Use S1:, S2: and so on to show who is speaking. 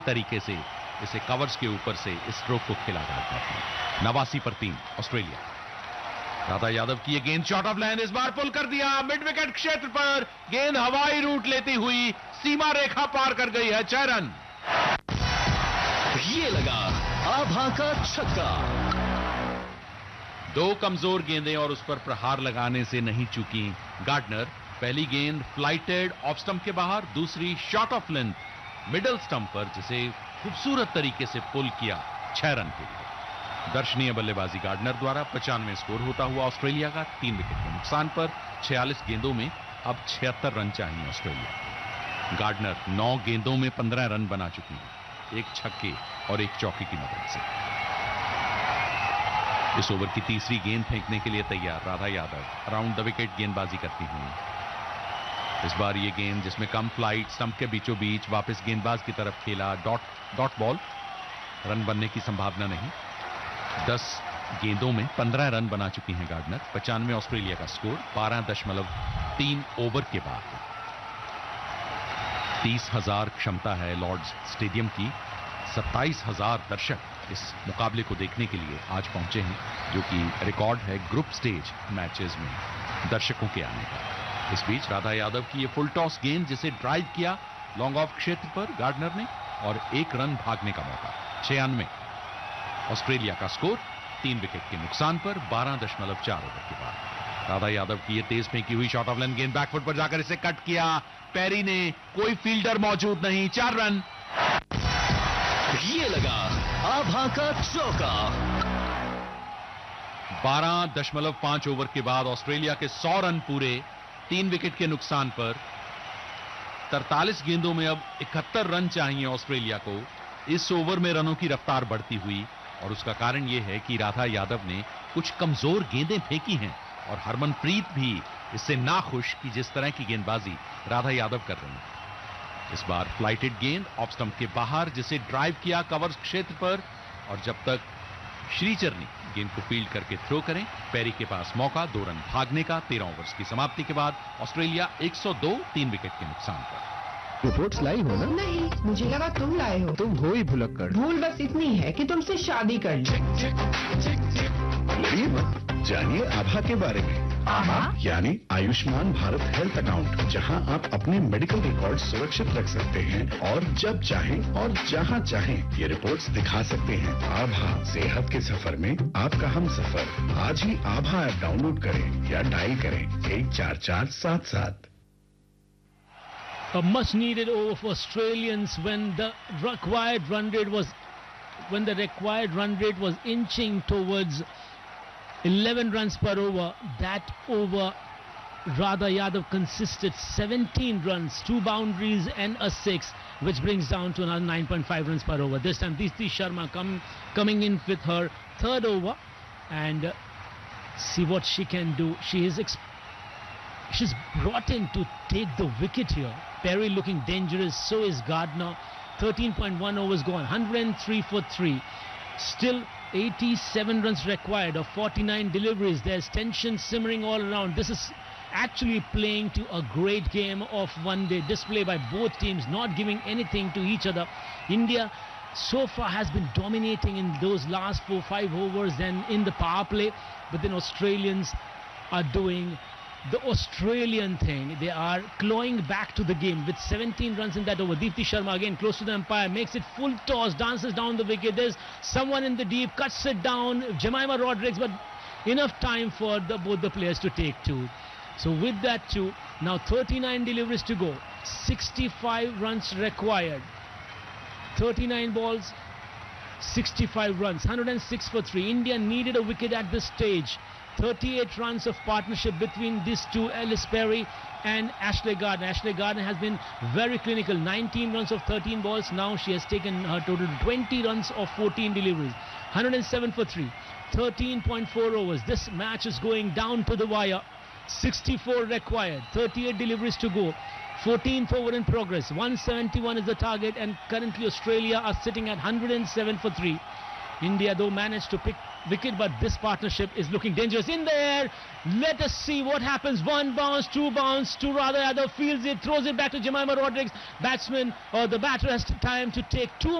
S1: तरीके से इसे कवर्स के ऊपर से इस स्ट्रोक को खेला जाता है। 89 पर 3 ऑस्ट्रेलिया। राधा यादव की ये गेंद शॉर्ट ऑफ लाइन, इस बार पुल कर दिया मिड विकेट क्षेत्र पर। गेंद हवाई रूट लेती हुई सीमा रेखा पार कर गई है। 6 रन।
S2: ये लगा आभा का छक्का।
S1: 2 कमजोर गेंदें और उस पर प्रहार लगाने से नहीं चूकी गार्डनर। पहली गेंद फ्लाइटेड ऑफ स्टंप के बाहर, दूसरी short of length middle stump पर, जिसे खूबसूरत तरीके से पुल किया। 6 रन के लिए दर्शनीय बल्लेबाजी गार्डनर द्वारा। 95 स्कोर होता हुआ ऑस्ट्रेलिया का 3 विकेट के नुकसान पर। 46 गेंदों में अब 76 रन चाहिए ऑस्ट्रेलिया। गार्डनर 9 गेंदों में 15 रन बना चुकी है, 1 छक्के और 1 चौके की मदद से। इस ओवर की तीसरी गेंद फेंकने के लिए तैयार Radha Yadav around the wicket गेंदबाजी करती हुई। इस बार ये गेंद जिसमें कम फ्लाइट, स्टंप के बीचों बीच वापस गेंदबाज की तरफ खेला। डॉट बॉल, रन बनने की संभावना नहीं। 10 गेंदों में 15 रन बना चुकी हैं गार्डनर। 95 ऑस्ट्रेलिया का स्कोर 12.3 ओवर के बाद। 30,000 क्षमता है लॉर्ड्स स्टेडियम की। 27,000 दर्शक इस मुकाबले को देखने के लिए आज पहुंचे हैं, जो कि रिकॉर्ड है ग्रुप स्टेज मैचेस में दर्शकों के आने का। इस बीच राधा यादव की ये फुल टॉस गेंद, जिसे ड्राइव किया लॉन्ग ऑफ क्षेत्र पर गार्डनर ने, और 1 रन भागने का मौका। 96 ऑस्ट्रेलिया का स्कोर 3 विकेट के नुकसान पर 12.4 ओवर के बाद। राधा यादव की ये तेज फेंकी हुई शॉर्ट ऑफ लाइन गेंद बैकफुट पर जाकर इसे कट किया पेरी ने। कोई फील्डर मौजूद नहीं। 4 रन।
S2: ये लगा आभा का चौका।
S1: 12.5 ओवर के बाद ऑस्ट्रेलिया के 100 रन पूरे 3 विकेट के नुकसान पर। 43 गेंदों में अब 71 रन चाहिए ऑस्ट्रेलिया को। इस ओवर में रनों की रफ्तार बढ़ती हुई, और उसका कारण यह है कि राधा यादव ने कुछ कमजोर गेंदें फेंकी हैं, और हरमनप्रीत भी इससे नाखुश कि जिस तरह की गेंदबाजी राधा यादव कर रही है। इस बार फ्लाइटेड गेंद ऑफ स्टंप के बाहर, जिसे ड्राइव किया कवर्स क्षेत्र पर, और जब तक श्रीचरनी गेंद को फील्ड करके थ्रो करें, पेरी के पास मौका 2 रन भागने का। 13 ओवर्स की समाप्ति के बाद ऑस्ट्रेलिया 102 3 विकेट के नुकसान पर।
S3: रिपोर्ट्स लाई हो ना?
S4: नहीं, मुझे लगा तुम लाए हो।
S3: तुम हो ही भुलक्कड़।
S4: भूल बस इतनी है कि तुमसे शादी कर ली।
S5: लड़िए मत, जानिए आभा के बारे में।
S4: आभा
S5: यानी आयुष्मान भारत हेल्थ अकाउंट, जहां आप अपने मेडिकल रिकॉर्ड सुरक्षित रख सकते हैं और जब चाहें और जहां चाहें ये रिपोर्ट्स दिखा सकते हैं। आभा, सेहत के सफर में आपका हम सफर। आज ही आभा ऐप डाउनलोड करें या डायल करें 14477।
S6: A much needed over for Australians when the required run rate was inching towards 11 runs per over. That over, Radha Yadav consisted 17 runs, 2 boundaries and a 6, which brings down to another 9.5 runs per over. This time Deepti Sharma coming in with her 3rd over, and see what she can do. She's brought in to take the wicket here. Perry looking dangerous, so is Gardner. 13.1 overs gone, 103 for 3. Still 87 runs required of 49 deliveries. There's tension simmering all around. This is actually playing to a great game of one-day display by both teams, not giving anything to each other. India so far has been dominating in those last 4-5 overs and in the power play, but then Australians are doing the Australian thing. They are clawing back to the game with 17 runs in that over. Deepti Sharma again close to the umpire, makes it full toss, dances down the wicket. There's someone in the deep, cuts it down, Jemima Rodrigues, but enough time for both the players to take 2. So with that 2, now 39 deliveries to go, 65 runs required, 39 balls, 65 runs, 106 for 3. India needed a wicket at this stage. 38 runs of partnership between these two, Ellis Perry and Ashley Gardner. Ashley Gardner has been very clinical. 19 runs of 13 balls. Now she has taken her total to 20 runs of 14 deliveries. 107 for 3. 13.4 overs. This match is going down to the wire. 64 required. 38 deliveries to go. 14th over in progress. 171 is the target, and currently Australia are sitting at 107 for 3. India though managed to pick wicket, but this partnership is looking dangerous in the air. Let us see what happens. One bounce, two bounce to Radha Yadav, fields it, throws it back to Jemimah Rodrigues. Batsman or the batter has time to take 2